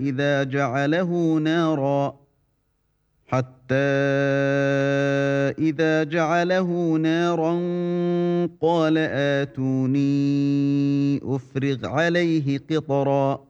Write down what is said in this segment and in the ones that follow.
إذا جعله نارا حتى إذا جعله نارا قال آتوني أفرغ عليه قطرا.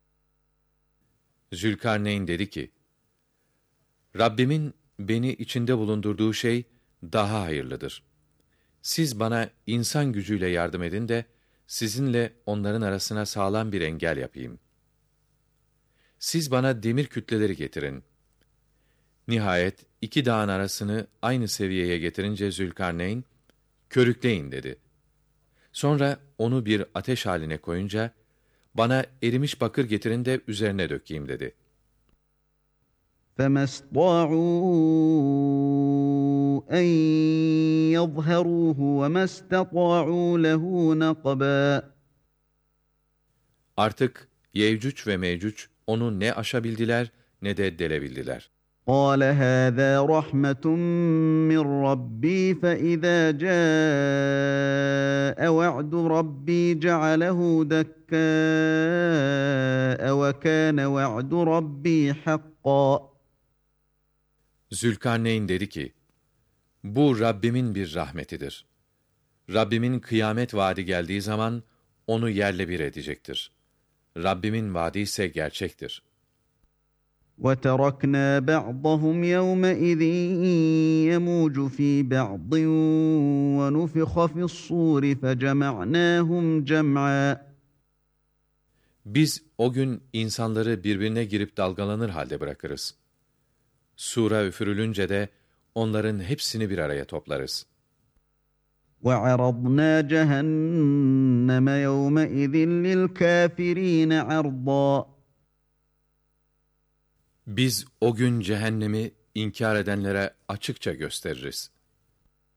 Zülkarneyn dedi ki, Rabbimin beni içinde bulundurduğu şey daha hayırlıdır. Siz bana insan gücüyle yardım edin de, sizinle onların arasına sağlam bir engel yapayım. Siz bana demir kütleleri getirin. Nihayet iki dağın arasını aynı seviyeye getirince Zülkarneyn, körükleyin dedi. Sonra onu bir ateş haline koyunca, bana erimiş bakır getirin de üzerine dökeyim dedi. فما استطاعوا أن يظهروه وما استطاعوا له نقبا. Artık Yevcüc ve Mevcüc onu ne aşabildiler ne de delebildiler. قال هذا رحمة من ربي فإذا جاء وعد ربي جعله دكاء وكان وعد ربي حقا. Zülkarneyn dedi ki, bu Rabbimin bir rahmetidir. Rabbimin kıyamet vaadi geldiği zaman onu yerle bir edecektir. Rabbimin vaadi ise gerçektir. وَتَرَكْنَا بَعْضَهُمْ يَوْمَئِذٍ يَمُوجُ فِي بَعْضٍ وَنُفِخَ فِي الصُّورِ فَجَمَعْنَاهُمْ جَمْعًا. Biz o gün insanları birbirine girip dalgalanır halde bırakırız. Sura üfürülünce de onların hepsini bir araya toplarız. وَعَرَضْنَا جَهَنَّمَ يَوْمَئِذٍ لِلْكَافِرِينَ عَرْضًا. Biz o gün cehennemi inkar edenlere açıkça gösteririz.